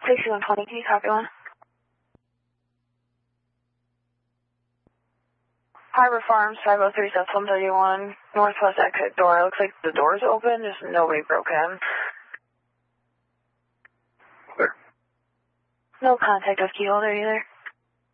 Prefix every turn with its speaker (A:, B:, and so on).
A: 6120, can you copy one? Harbor Farms, 503 South 131, northwest exit door. It looks like the door's open, just nobody broke in.
B: Clear.
A: No contact with key holder either.